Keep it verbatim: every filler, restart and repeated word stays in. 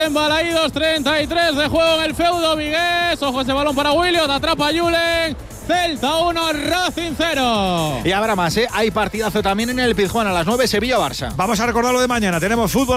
En Balaídos, treinta y tres de juego en el feudo vigués. Ojo ese balón para Williot, atrapa a Julen. Celta uno, Racing cero. Y habrá más, ¿eh? Hay partidazo también en el Pizjuán a las nueve, Sevilla-Barça. Vamos a recordar lo de mañana. Tenemos fútbol